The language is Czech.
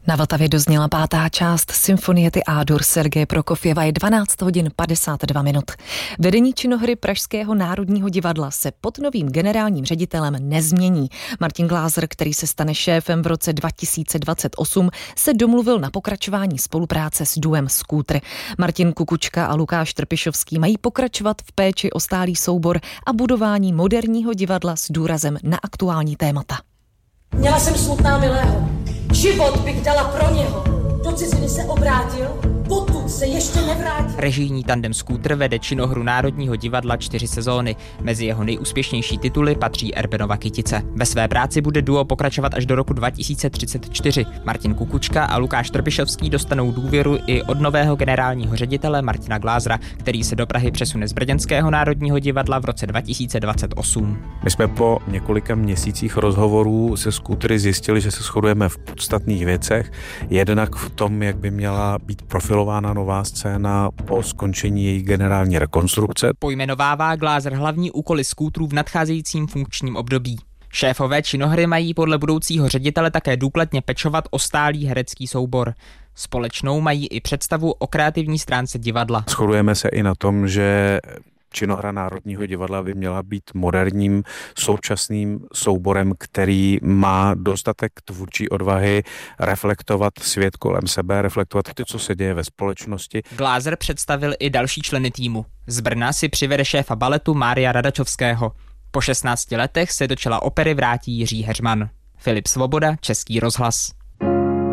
Na Vltavě dozněla 5. část symfonie Ty A-dur Sergeje Prokofjeva, je 12 hodin 52 minut. Vedení činohry Pražského národního divadla se pod novým generálním ředitelem nezmění. Martin Glázer, který se stane šéfem v roce 2028, se domluvil na pokračování spolupráce s duem Skútr. Martin Kukučka a Lukáš Trpišovský mají pokračovat v péči o stálý soubor a budování moderního divadla s důrazem na aktuální témata. Měla jsem smutná milého. Život bych dala pro něho. Do ciziny se obrátil, potud se ještě nevrátil. Režijní tandem Skútr vede činohru Národního divadla 4 sezóny. Mezi jeho nejúspěšnější tituly patří Erbenova Kytice. Ve své práci bude duo pokračovat až do roku 2034. Martin Kukučka a Lukáš Trpišovský dostanou důvěru i od nového generálního ředitele Martina Glázera, který se do Prahy přesune z Brněnského národního divadla v roce 2028. My jsme po několika měsících rozhovorů se Skútry zjistili, že se shodujeme v podstatných věcech. Jednak v tom, jak by měla být profilována nová scéna po skončení její generální rekonstrukce. Pojmenovává Glázer hlavní úkoly Skútrů v nadcházejícím funkčním období. Šéfové činohry mají podle budoucího ředitele také důkladně pečovat o stálý herecký soubor. Společnou mají i představu o kreativní stránce divadla. Shodujeme se i na tom, že činohra Národního divadla by měla být moderním, současným souborem, který má dostatek tvůrčí odvahy reflektovat svět kolem sebe, reflektovat to, co se děje ve společnosti. Glázer představil i další členy týmu. Z Brna si přivede šéfa baletu Mária Radačovského. Po 16 letech se do čela opery vrátí Jiří Heřman. Filip Svoboda, Český rozhlas.